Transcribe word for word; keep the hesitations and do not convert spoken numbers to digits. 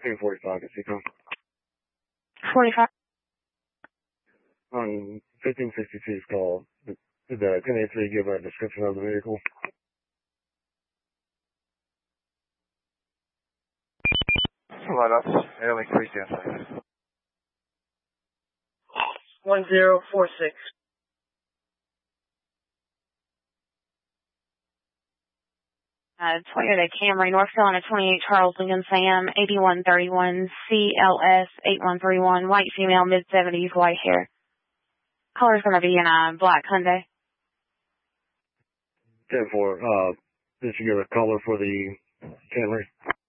two forty-five at Seacom. forty-five. On fifteen sixty-two's call, did the ten eighty-three give a description of the vehicle? Let us, Airlink three ten. one zero four six. Uh, Toyota Camry, North Carolina twenty-eight, Charles Lincoln Sam, eighty-one thirty-one, C L S eight one three one, white female, mid seventies, white hair. Color's going to be in a black Hyundai. ten four, uh, did you give a color for the Camry?